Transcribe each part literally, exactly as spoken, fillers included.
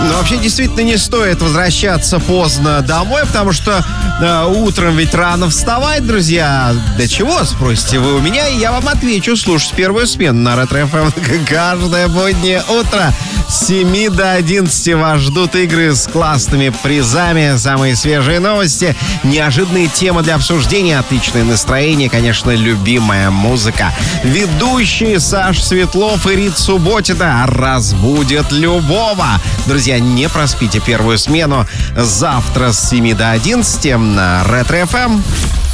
Ну, вообще, действительно, не стоит возвращаться поздно домой, потому что э, утром ведь рано вставать, друзья. Для чего, спросите вы у меня, и я вам отвечу. Слушать первую смену на Ретро-эф эм каждое буднее утро. С семи до одиннадцати вас ждут игры с классными призами, самые свежие новости, неожиданные темы для обсуждения, отличное настроение, конечно, любимая музыка. Ведущие Саш Светлов и Рит Субботина разбудят любого. Друзья, не проспите первую смену завтра с семи до одиннадцати на Ретро-эф эм.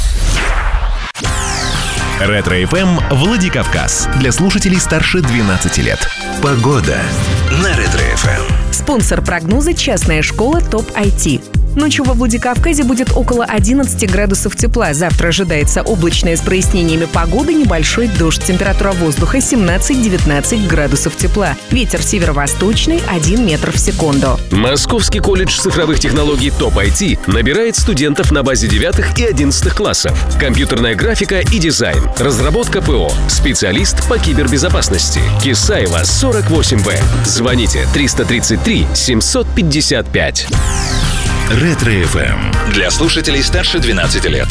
Ретро-эф эм Владикавказ. Для слушателей старше двенадцати лет. Погода на Ретро-эф эм. Спонсор прогноза — частная школа ТОП ай ти. Ночью во Владикавказе будет около одиннадцати градусов тепла. Завтра ожидается облачная с прояснениями погоды, небольшой дождь. Температура воздуха семнадцать-девятнадцать градусов тепла. Ветер северо-восточный один метр в секунду. Московский колледж цифровых технологий ТОП ай ти набирает студентов на базе девятых и одиннадцатых классов. Компьютерная графика и дизайн. Разработка ПО. Специалист по кибербезопасности. Кисаева, сорок восемь вэ. Звоните триста тридцать три семьсот пятьдесят пять. Ретро-эф эм. Для слушателей старше двенадцати лет.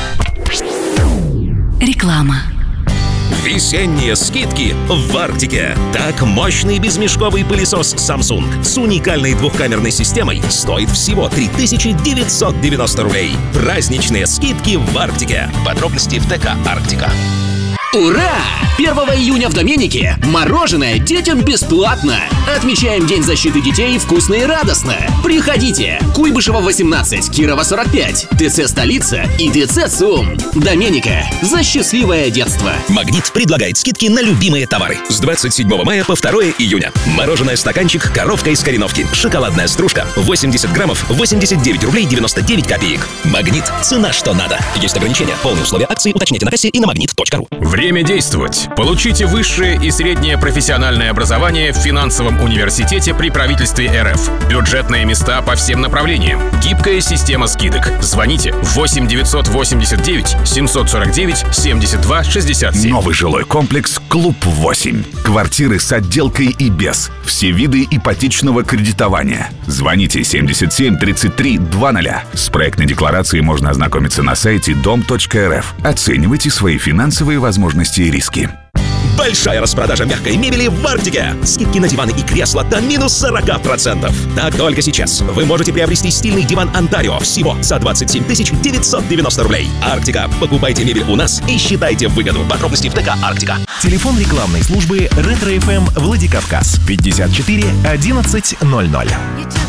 Реклама. Весенние скидки в Арктике. Так, мощный безмешковый пылесос Samsung с уникальной двухкамерной системой стоит всего три тысячи девятьсот девяносто рублей. Праздничные скидки в Арктике. Подробности в ТК «Арктика». Ура! первого июня в Доменике мороженое детям бесплатно. Отмечаем День защиты детей вкусно и радостно. Приходите. Куйбышева восемнадцать, Кирова сорок пять, ТЦ «Столица» и ТЦ «ЦУМ». Доменика. За счастливое детство. Магнит предлагает скидки на любимые товары. С двадцать седьмого мая по второго июня. Мороженое стаканчик «Коровка из Кореновки». Шоколадная стружка. восемьдесят граммов, восемьдесят девять рублей девяносто девять копеек. Магнит. Цена что надо. Есть ограничения. Полные условия акции уточните на кассе и на магнит точка ру. Время действовать. Получите высшее и среднее профессиональное образование в финансовом университете при правительстве эр эф. Бюджетные места по всем направлениям. Гибкая система скидок. Звоните восемь девятьсот восемьдесят девять семьсот сорок девять семьдесят два шестьдесят семь. Новый жилой комплекс «Клуб восемь». Квартиры с отделкой и без. Все виды ипотечного кредитования. Звоните семьдесят семь тридцать три двадцать. С проектной декларацией можно ознакомиться на сайте дом точка эр эф. Оценивайте свои финансовые возможности и риски. Большая распродажа мягкой мебели в Арктике. Скидки на диваны и кресла до минус сорок процентов. Так только сейчас вы можете приобрести стильный диван Онтарио всего за двадцать семь тысяч девятьсот девяносто рублей. Арктика. Покупайте мебель у нас и считайте выгоду. Подробности в ТК «Арктика». Телефон рекламной службы Ретро-эф эм Владикавказ пятьдесят четыре одиннадцать ноль ноль.